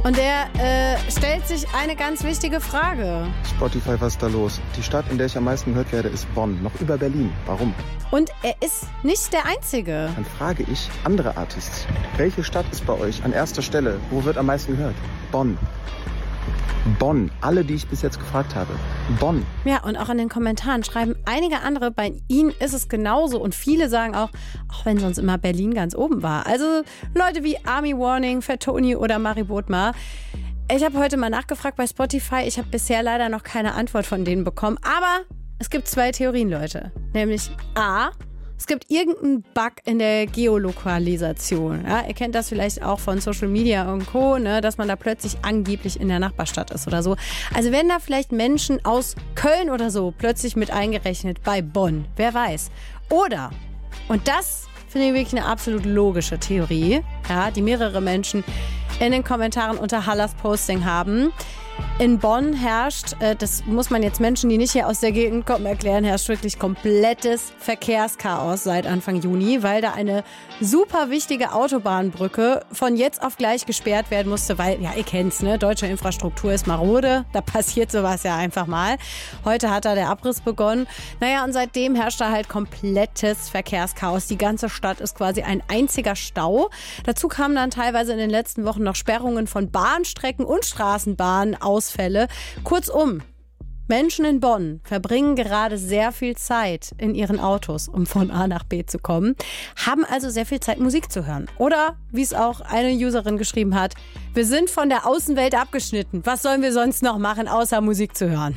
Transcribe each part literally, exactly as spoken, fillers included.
Und der äh, stellt sich eine ganz wichtige Frage. Spotify, was ist da los? Die Stadt, in der ich am meisten gehört werde, ist Bonn. Noch über Berlin. Warum? Und er ist nicht der Einzige. Dann frage ich andere Artists. Welche Stadt ist bei euch an erster Stelle? Wo wird am meisten gehört? Bonn. Bonn. Alle, die ich bis jetzt gefragt habe. Bonn. Ja, und auch in den Kommentaren schreiben einige andere, bei ihnen ist es genauso. Und viele sagen auch, auch wenn sonst immer Berlin ganz oben war. Also Leute wie Army Warning, Fatoni oder Mari Bodmer. Ich habe heute mal nachgefragt bei Spotify. Ich habe bisher leider noch keine Antwort von denen bekommen. Aber es gibt zwei Theorien, Leute. Nämlich A, es gibt irgendeinen Bug in der Geolokalisation. Ja, ihr kennt das vielleicht auch von Social Media und Co., ne, dass man da plötzlich angeblich in der Nachbarstadt ist oder so. Also werden da vielleicht Menschen aus Köln oder so plötzlich mit eingerechnet bei Bonn. Wer weiß. Oder, und das finde ich wirklich eine absolut logische Theorie, ja, die mehrere Menschen in den Kommentaren unter Hallas Posting haben. In Bonn herrscht, äh, das muss man jetzt Menschen, die nicht hier aus der Gegend kommen, erklären, herrscht wirklich komplettes Verkehrschaos seit Anfang Juni, weil da eine super wichtige Autobahnbrücke von jetzt auf gleich gesperrt werden musste, weil, ja, ihr kennt's, ne, deutsche Infrastruktur ist marode, da passiert sowas ja einfach mal. Heute hat da der Abriss begonnen. Naja, und seitdem herrscht da halt komplettes Verkehrschaos. Die ganze Stadt ist quasi ein einziger Stau. Dazu kamen dann teilweise in den letzten Wochen noch Sperrungen von Bahnstrecken und Straßenbahnen, Ausfälle. Kurzum, Menschen in Bonn verbringen gerade sehr viel Zeit in ihren Autos, um von A nach B zu kommen, haben also sehr viel Zeit, Musik zu hören. Oder, wie es auch eine Userin geschrieben hat, wir sind von der Außenwelt abgeschnitten. Was sollen wir sonst noch machen, außer Musik zu hören?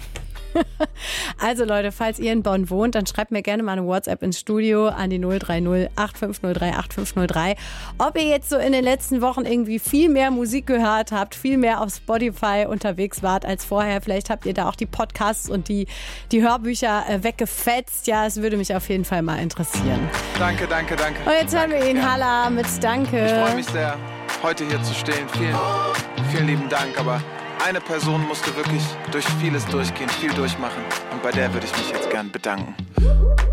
Also Leute, falls ihr in Bonn wohnt, dann schreibt mir gerne mal eine WhatsApp ins Studio an die null drei null acht fünf null drei acht fünf null drei. Ob ihr jetzt so in den letzten Wochen irgendwie viel mehr Musik gehört habt, viel mehr auf Spotify unterwegs wart als vorher. Vielleicht habt ihr da auch die Podcasts und die, die Hörbücher äh, weggefetzt. Ja, es würde mich auf jeden Fall mal interessieren. Danke, danke, danke. Und jetzt hören danke, wir ihn, ja. Halla, mit Danke. Ich freue mich sehr, heute hier zu stehen. Vielen, vielen lieben Dank, aber eine Person musste wirklich durch vieles durchgehen, viel durchmachen. Und bei der würde ich mich jetzt gern bedanken.